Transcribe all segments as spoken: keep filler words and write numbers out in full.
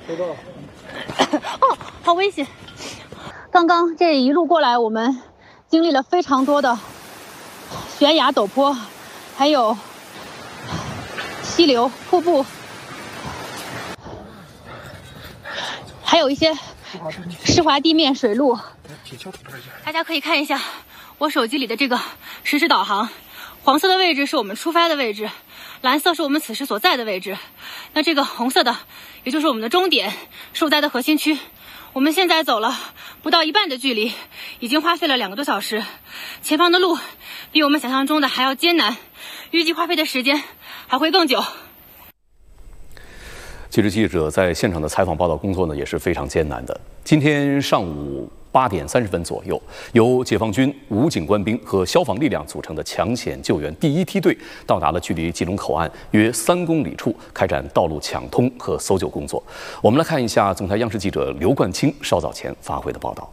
收到。 哦，好危险！刚刚这一路过来，我们经历了非常多的悬崖陡坡，还有溪流、瀑布，还有一些湿滑地面、水路。大家可以看一下我手机里的这个实时导航，黄色的位置是我们出发的位置，蓝色是我们此时所在的位置，那这个红色的也就是我们的终点，受灾的核心区。我们现在走了不到一半的距离，已经花费了两个多小时，前方的路比我们想象中的还要艰难，预计花费的时间还会更久。 其实记者在现场的采访报道工作呢也是非常艰难的。今天上午八点三十分左右，由解放军武警官兵和消防力量组成的抢险救援第一梯队到达了距离吉隆口岸约三公里处，开展道路抢通和搜救工作。我们来看一下总台央视记者刘冠清稍早前发回的报道。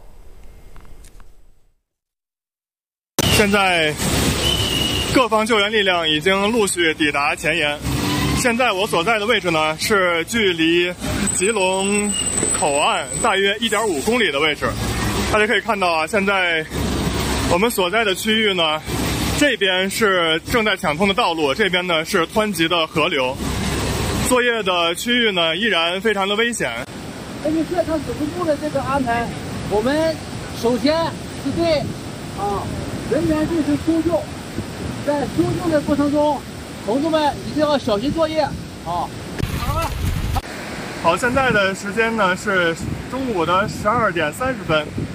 现在各方救援力量已经陆续抵达前沿。现在我所在的位置呢，是距离吉隆口岸大约 一点五公里的位置。大家可以看到啊，现在我们所在的区域呢，这边是正在抢通的道路，这边呢是湍急的河流。作业的区域呢依然非常的危险。 根据现场指挥部的这个安排，我们首先是对啊人员进行搜救，在搜救的过程中，同志们一定要小心作业啊。好了。 好，现在的时间呢是中午的十二点三十分。